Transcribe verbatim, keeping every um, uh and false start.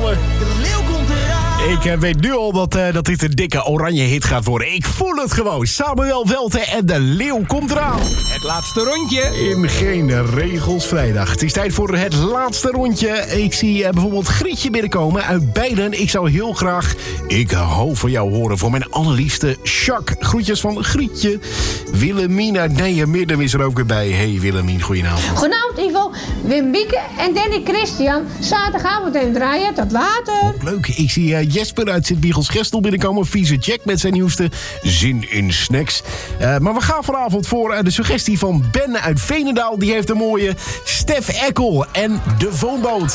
aankomen. De leeuw komt eraan. Ik uh, weet nu al dat, uh, dat dit een dikke oranje hit gaat worden. Ik voel het gewoon. Samuel Welten en de leeuw komt eraan. Het laatste rondje. In Geen Regels Vrijdag. Het is tijd voor het laatste rondje. Ik zie uh, bijvoorbeeld Grietje binnenkomen uit Beiden. Ik zou heel graag Ik hou van jou horen voor mijn allerliefste Jacques. Groetjes van Grietje. Willemien uit Nijmegen is er ook weer bij. Hey Willemien, goedenavond. Goedenavond Ivo, Wim Bieke en Danny Christian. Zaterdagavond en draaien, tot later. Leuk, ik zie uh, Jesper uit Sint-Michels-Gestel binnenkomen. Vieze Jack met zijn nieuwste Zin in Snacks. Uh, maar we gaan vanavond voor uh, de suggestie van Ben uit Veenendaal. Die heeft een mooie Stef Eckel en de Voonboot.